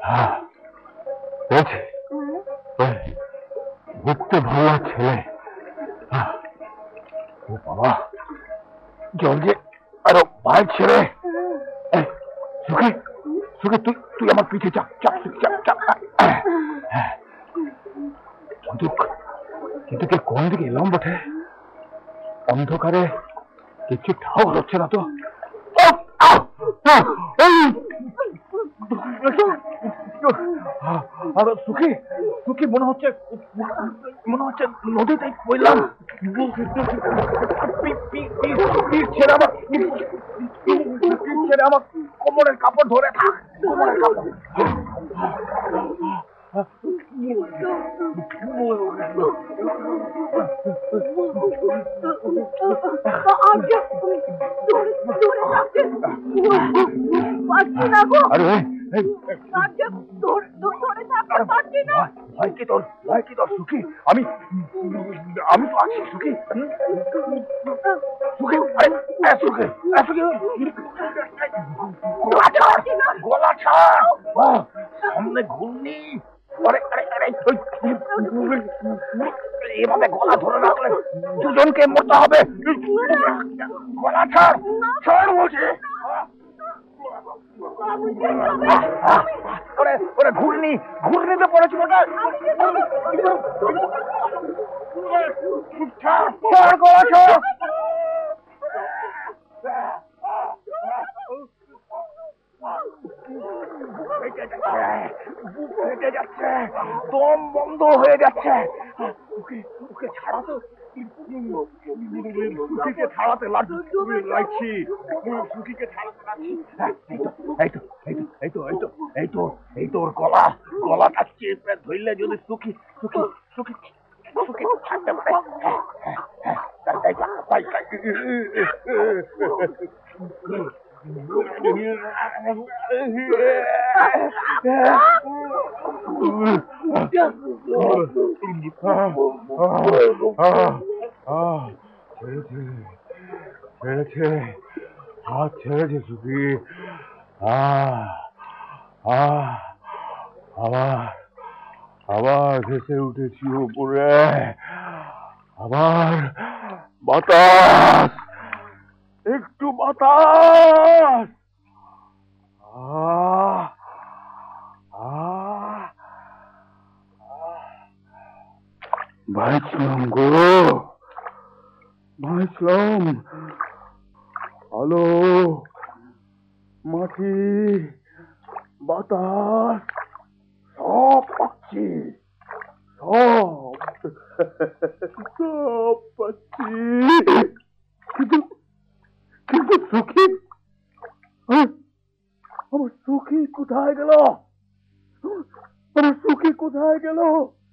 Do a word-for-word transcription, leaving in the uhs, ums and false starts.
বলছি ঘুরতে ভালো ছেলে। ও বাবা, জল যে আরো ভাই ছেলে। সুখী, সুখী, তুই তুই আমার পিঠে চাপ চাপ চাপ চাপ। কিন্তু কিন্তু কে কোন দিকে এলাম বটে? অন্ধকারে কিছু ঠাও হচ্ছে না তো। সুখী, সুখী, মনে হচ্ছে মনে হচ্ছে নদীতে পড়লাম। ছেড়ে আমার ছেড়ে আমার কোমরের কাপড় ধরে থাক, কোমরের কাপড়। আরে কি তোর ভয় কি তোর সুখী? আমি আমি তো আছি সুখী। সুখী, সুখী, সুখী, গলা ছাড়, গলা ছাড়। সামনে ঘূর্ণি। আরে আরে আরে এভাবে গলা ধরে রাখলে দুজনকে মরতে হবে। গলা ছাড়, ছাড় বলছি। ওরে ওরে ঘূর্ণি, ঘূর্ণিতে পড়েছিল ওটা। ছাড়, ছাড়, গলা ছাড়। ফেটে যাচ্ছে, দম বন্ধ হয়ে যাচ্ছে। ওকে ওকে ছাড়াতে সুখীকে ছাড়াতে লাগছি, সুখীকে ছাড়াতে লাগছি। এই তো এই তো এই তো এই তো এই তো এই তো ওর গলা, গলাটা চেপে ধরলে যদি সুখী সুখী সুখী সুখী ছাড়তে পারে। ছেড়েছে, হাত ছেড়েছে সুখী। আবার আবার ভেসে উঠেছি উপরে। আবার বাতাস, একটু বাতাস। বাঁচলাম গো, বাঁচলাম। আলো, মাটি, বাতাস সব পাচ্ছি, সব সব পাচ্ছি। কিন্তু কিন্তু সুখী, আমার সুখী কোথায় গেল? আমার সুখী কোথায় গেল?